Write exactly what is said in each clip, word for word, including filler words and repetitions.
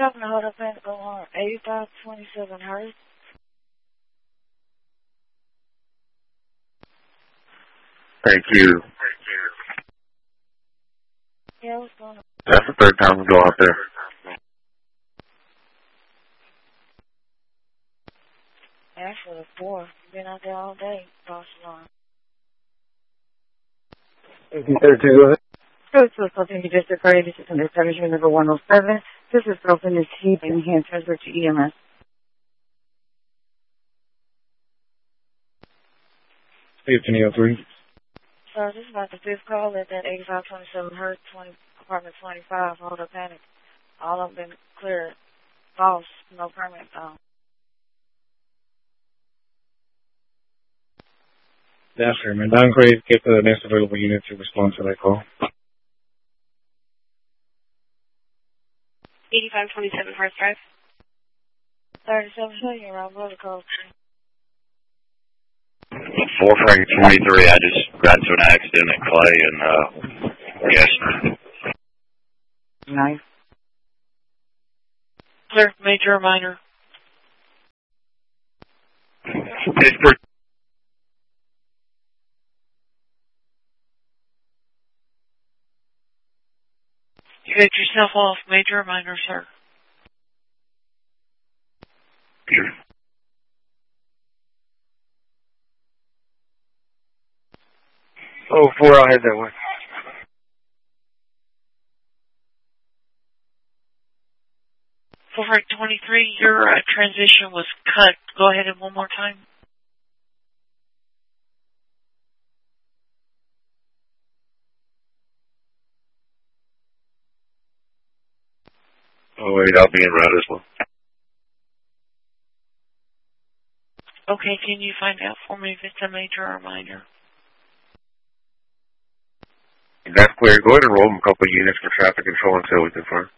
talking to Hold Up and Go on eighty-five twenty-seven Hertz. Thank you. Yeah, what's going on? That's the third time we go out there. Actually, four. Been out there all day, Barcelona. eighteen thirty-two, go ahead. This is Southern District Radio. This is under Television number one oh seven. This is Open the T and hand transfer to E M S. fifteen oh three. So this is about the fifth call at that eighty-five twenty-seven Hertz, twenty, apartment twenty-five, Hold Up Panic. All of them been cleared. False, no permit. Um, That's fair, man. Downgrade, get the next available unit to respond to that call. eighty-five twenty-seven Hertz Drive. thirty-seven million around protocol. four Frank twenty-three, I just got into an accident at Clay and, uh, yes. Nice. Clear, major or minor? It's pretty. You got yourself off, major or minor, sir? Oh, four, I'll head that way. four Frank twenty-three, your uh, transition was cut. Go ahead and one more time. Oh, wait, I'll be in route as well. Okay, can you find out for me if it's a major or minor? That's clear. Go ahead and roll them a couple of units for traffic control until we confirm.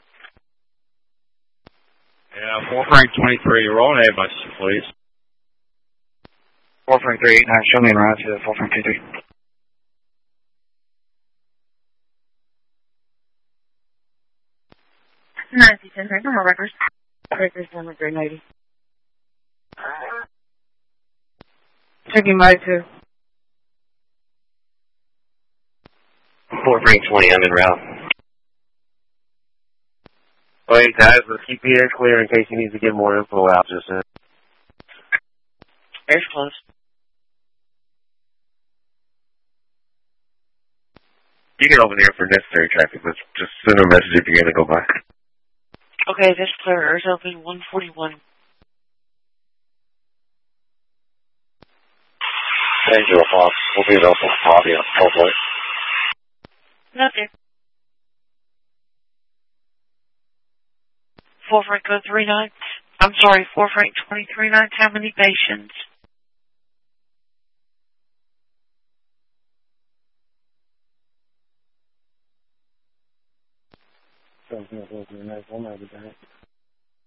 Yeah, four Frank twenty-three, you're rolling A bus, please. four Frank three eight nine, show me en route to four Frank two three. ninety ten, no records. Records number three ninety. Checking my two. four Frank twenty, I'm in route. Wait, guys, let's keep the air clear in case he needs to get more info out just then. Air's closed. You can open the air for necessary traffic, but just send a message if you're going to go by. Okay, that's clear. Air's open one forty-one. Thank you, Fox. We'll be available for Bobby on hopefully. Nothing. four Frank three nine. I'm sorry, four Frank twenty-three nights. How many patients? Something else, one night, one night,